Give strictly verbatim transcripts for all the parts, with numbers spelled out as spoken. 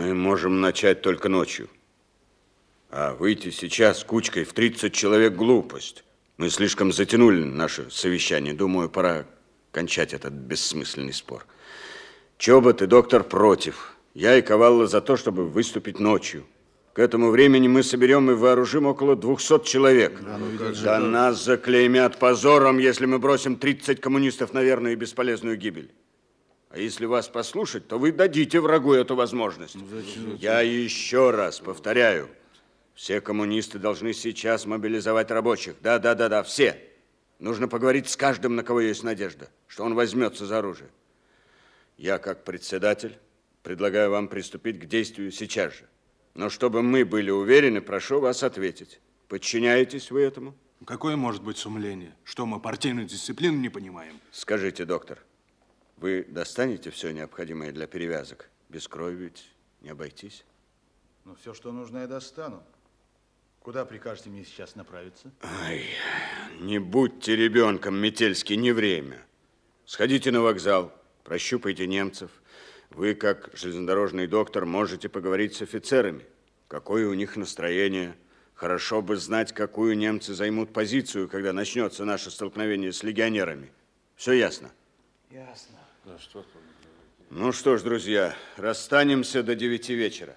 Мы можем начать только ночью. А выйти сейчас с кучкой в тридцать человек – глупость. Мы слишком затянули наше совещание. Думаю, пора кончать этот бессмысленный спор. Чобот и доктор против. Я и Ковалла за то, чтобы выступить ночью. К этому времени мы соберем и вооружим около двухсот человек. Да, ну, да нас заклеймят позором, если мы бросим тридцать коммунистов на верную и бесполезную гибель. А если вас послушать, то вы дадите врагу эту возможность. Зачем? Я еще раз повторяю. Все коммунисты должны сейчас мобилизовать рабочих. Да, да, да, да, все. Нужно поговорить с каждым, на кого есть надежда, что он возьмется за оружие. Я, как председатель, предлагаю вам приступить к действию сейчас же. Но чтобы мы были уверены, прошу вас ответить. Подчиняетесь вы этому? Какое может быть сумление? Что, мы партийную дисциплину не понимаем? Скажите, доктор, вы достанете все необходимое для перевязок? Без крови ведь не обойтись? Ну, все, что нужно, я достану. Куда прикажете мне сейчас направиться? Ай, не будьте ребенком, Метельский, не время. Сходите на вокзал, прощупайте немцев. Вы, как железнодорожный доктор, можете поговорить с офицерами. Какое у них настроение. Хорошо бы знать, какую немцы займут позицию, когда начнется наше столкновение с легионерами. Все ясно? Ясно. Да, что там? Ну что ж, друзья, расстанемся до девяти вечера.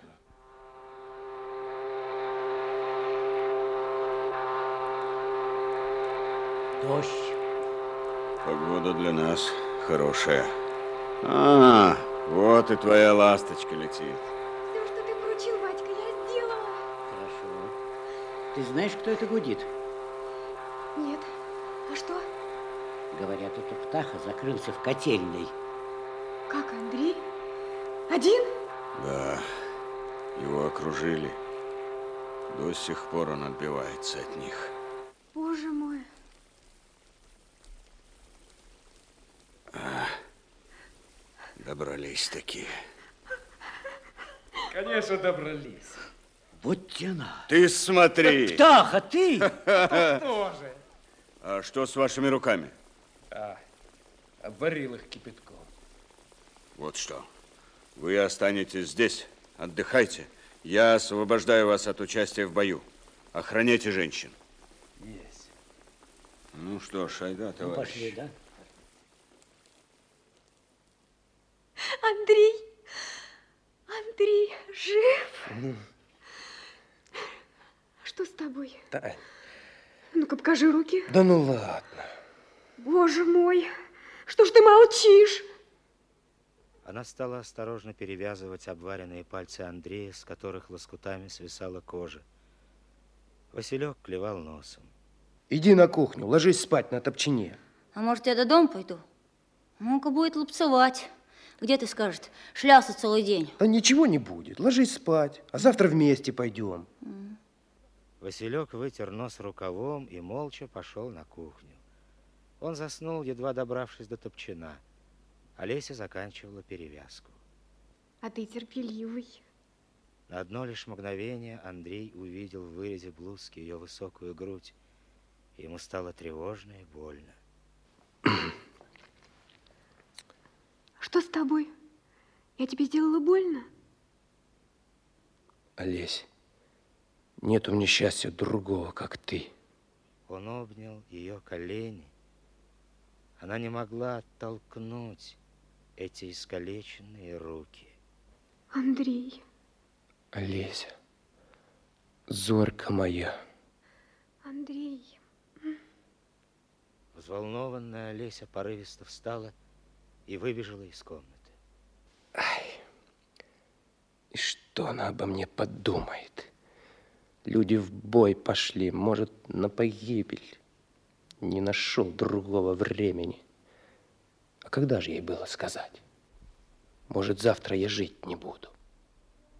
Дождь. Погода для нас хорошая. А, вот и твоя ласточка летит. Все, что ты поручил, батька, я сделала. Хорошо. Ты знаешь, кто это гудит? Нет. А что? Говорят, это птаха закрылся в котельной. Как, Андрей? Один? Да, его окружили. До сих пор он отбивается от них. Боже мой. А, добрались такие. Конечно, добрались. Вот тяна. Ты смотри. Птаха, ты? Тоже. А что с вашими руками? А, обварил их кипятком. Вот что. Вы останетесь здесь, отдыхайте. Я освобождаю вас от участия в бою. Охраняйте женщин. Есть. Ну что ж, айда, товарищ. Ну, пошли, да? Андрей, Андрей, жив? Что с тобой? Да. Ну-ка, покажи руки. Да ну ладно. Боже мой, что ж ты молчишь? Она стала осторожно перевязывать обваренные пальцы Андрея, с которых лоскутами свисала кожа. Василек клевал носом. Иди на кухню, ложись спать на топчине. А может, я до дома пойду? Ну-ка будет лупцевать. Где ты, скажет, шлялся целый день? Да ничего не будет, ложись спать, а завтра вместе пойдем. Mm. Василек вытер нос рукавом и молча пошел на кухню. Он заснул, едва добравшись до топчина. Олеся заканчивала перевязку. А ты терпеливый. На одно лишь мгновение Андрей увидел в вырезе блузки ее высокую грудь. Ему стало тревожно и больно. Что с тобой? Я тебе сделала больно? Олесь, нет у меня счастья другого, как ты. Он обнял ее колени. Она не могла оттолкнуть эти искалеченные руки. Андрей. Олеся, зорька моя. Андрей. Взволнованная Олеся порывисто встала и выбежала из комнаты. Ай, и что она обо мне подумает? Люди в бой пошли, может, на погибель. Не нашел другого времени. А когда же ей было сказать? Может, завтра я жить не буду.